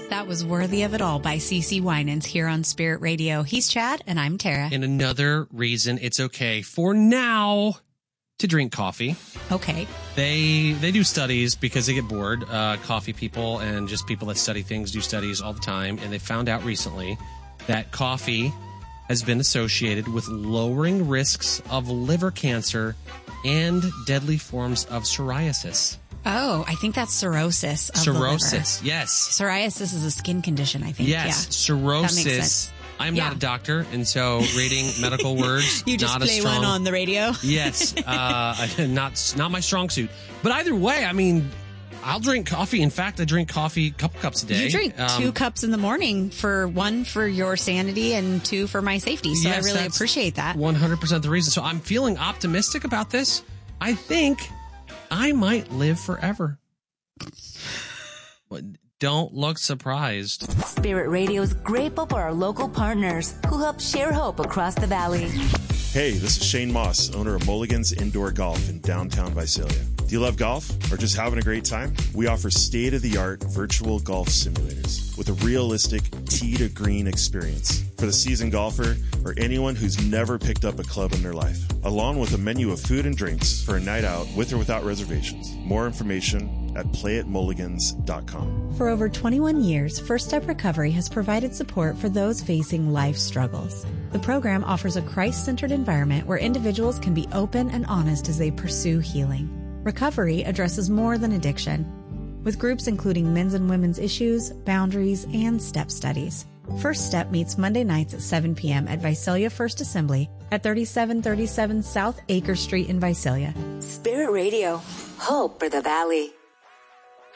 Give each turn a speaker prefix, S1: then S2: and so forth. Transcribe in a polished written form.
S1: That was Worthy of It All by CeCe Winans here on Spirit Radio. He's Chad and I'm Tara.
S2: And another reason it's okay for now to drink coffee.
S1: Okay.
S2: They do studies because they get bored. Coffee people and just people that study things do studies all the time. And they found out recently that coffee has been associated with lowering risks of liver cancer and deadly forms of psoriasis.
S1: Oh, I think that's cirrhosis of
S2: Cirrhosis,
S1: the liver.
S2: yes.
S1: Psoriasis is a skin condition, I think.
S2: Yes,
S1: yeah.
S2: cirrhosis.
S1: That makes sense.
S2: I'm not a doctor, and so reading medical words,
S1: you just
S2: not
S1: play
S2: a strong,
S1: one on the radio.
S2: Yes, not my strong suit. But either way, I mean, I'll drink coffee. In fact, I drink coffee a couple cups a day.
S1: You drink 2 cups in the morning, for 1 for your sanity and 2 for my safety. So yes, I really appreciate that.
S2: 100% the reason. So I'm feeling optimistic about this. I think I might live forever. Don't look surprised.
S3: Spirit Radio is grateful for our local partners who help share hope across the valley.
S4: Hey, this is Shane Moss, owner of Mulligan's Indoor Golf in downtown Visalia. Do you love golf or just having a great time? We offer state-of-the-art virtual golf simulators with a realistic tee-to-green experience for the seasoned golfer or anyone who's never picked up a club in their life, along with a menu of food and drinks for a night out with or without reservations. More information at playatmulligans.com.
S5: For over 21 years, First Step Recovery has provided support for those facing life struggles. The program offers a Christ-centered environment where individuals can be open and honest as they pursue healing. Recovery addresses more than addiction, with groups including men's and women's issues, boundaries, and step studies. First Step meets Monday nights at 7 p.m. at Visalia First Assembly at 3737 South Acre Street in Visalia.
S3: Spirit Radio, hope for the valley.